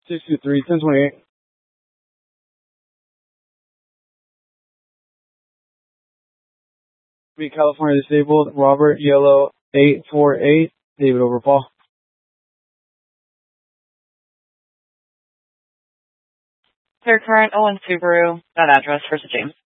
623, 1028. Be California disabled, Robert Yellow 848, David Overfall. Clear current, Owen Subaru, that address, First James.